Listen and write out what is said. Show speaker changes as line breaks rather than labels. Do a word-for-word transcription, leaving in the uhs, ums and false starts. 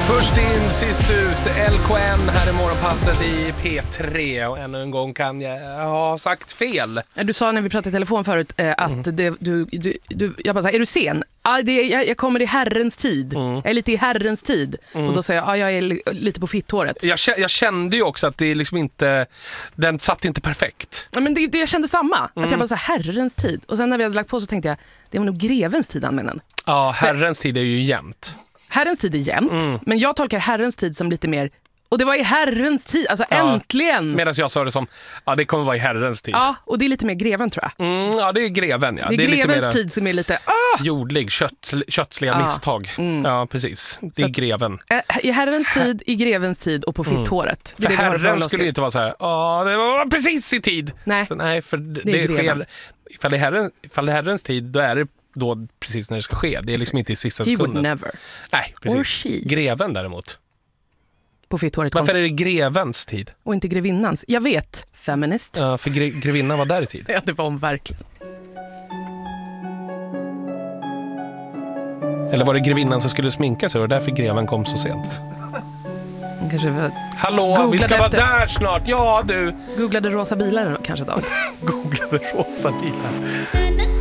Först in, sist ut, L K N här i morgonpasset i P tre. Och ännu en gång kan jag ha sagt fel.
Du sa när vi pratade i telefon förut eh, att mm. det, du, du, du, jag bara sa, är du sen? Ah, det, jag, jag kommer i herrens tid. Mm. Jag är lite i herrens tid. Mm. Och då säger jag, ah, jag är li, lite på fitthåret.
Jag, jag kände ju också att det liksom inte, den satt inte perfekt.
Ja, men det, det, jag kände samma. Mm. Att jag bara sa herrens tid. Och sen när vi hade lagt på så tänkte jag, det var nog grevens tid använden.
Ja, herrens För, tid är ju jämnt.
Herrens tid är jämnt, mm. men jag tolkar herrens tid som lite mer, och det var i herrens tid, alltså ja, äntligen.
Medan jag sa det som, ja det kommer vara i herrens tid.
Ja, och det är lite mer greven tror jag.
Mm, ja, det är greven, ja.
Det är, det är grevens lite mer tid som är lite, ah!
jordlig, kött, köttsliga ah. misstag. Mm. Ja, precis. Det är att, greven.
I herrens tid, i grevens tid och på fitthåret.
Mm. För herren skulle ju inte vara så här, ja det var precis i tid.
Nej,
så, nej för det,
det,
det sker, ifall det är herren, ifall det är herrens tid, då är det då precis när det ska ske. Det är liksom inte i sista sekunden.
He would never.
Nej, precis. Greven däremot.
På fitthåret.
Varför är det grevens tid?
Och inte grevinnans. Jag vet, feminist.
Ja, för gre- grevinnan var där i tid.
Ja, det var hon verkligen.
Eller var det grevinnan som skulle sminka sig och därför greven kom så sent?
Kanske var...
Hallå, vi ska efter... vara där snart. Ja, du.
Googlade rosa bilar kanske då.
Googlade rosa bilar.